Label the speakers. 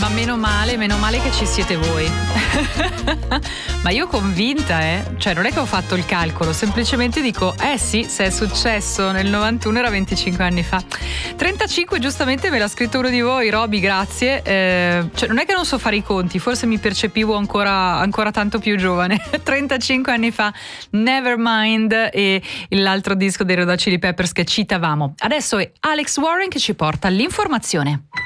Speaker 1: Ma meno male che ci siete voi. Ma io convinta, cioè non è che ho fatto il calcolo, semplicemente dico, sì, se è successo nel 91 era 25 anni fa. 35 giustamente me l'ha scritto uno di voi, Roby, grazie. Cioè non è che non so fare i conti, forse mi percepivo ancora tanto più giovane. 35 anni fa, Nevermind, e l'altro disco dei Red Hot Chili Peppers che citavamo. Adesso è Alex Warren che ci porta all'informazione.